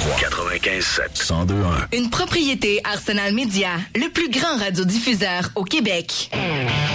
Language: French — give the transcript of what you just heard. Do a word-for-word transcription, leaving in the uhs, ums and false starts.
trois. quatre-vingt-quinze sept. cent deux un. Une propriété Arsenal Média, le plus grand radiodiffuseur au Québec.